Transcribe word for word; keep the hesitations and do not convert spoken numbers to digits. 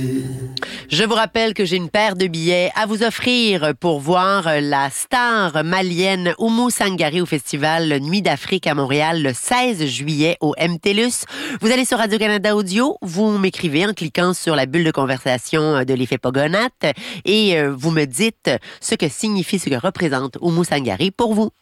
Je vous rappelle que j'ai une paire de billets à vous offrir pour voir la star malienne Oumou Sangaré au festival Nuit d'Afrique à Montréal le seize juillet au M T L U S. Vous allez sur Radio-Canada Audio, vous m'écrivez en cliquant sur la bulle de conversation de l'effet Pogonat et vous me dites ce que signifie, ce que représente Oumou Sangaré pour vous.